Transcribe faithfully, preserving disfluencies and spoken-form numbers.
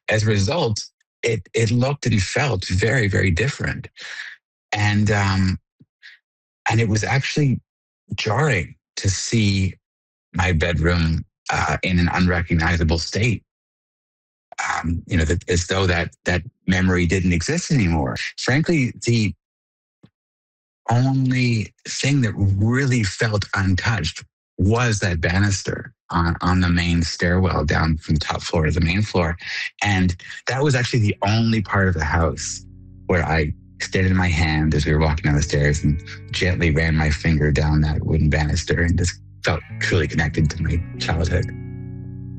as a result, it it looked and felt very, very different. And um, and it was actually jarring to see my bedroom uh, in an unrecognizable state. Um, you know, that, as though that that memory didn't exist anymore. Frankly, the only thing that really felt untouched was that banister on, on the main stairwell down from top floor to the main floor. And that was actually the only part of the house where I extended my hand as we were walking down the stairs and gently ran my finger down that wooden banister and just felt truly connected to my childhood.